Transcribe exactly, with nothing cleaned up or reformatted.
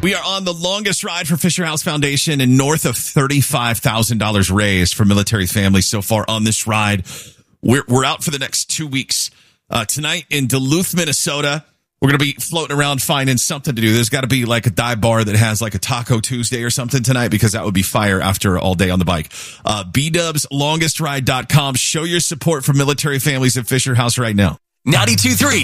We are on the longest ride for Fisher House Foundation and north of thirty-five thousand dollars raised for military families so far on this ride. We're, we're out for the next two weeks. Uh, tonight in Duluth, Minnesota, we're going to be floating around finding something to do. There's got to be like a dive bar that has like a Taco Tuesday or something tonight because that would be fire after all day on the bike. Uh, B Dubs Longest Ride dot com. Show your support for military families at Fisher House right now. ninety-two point three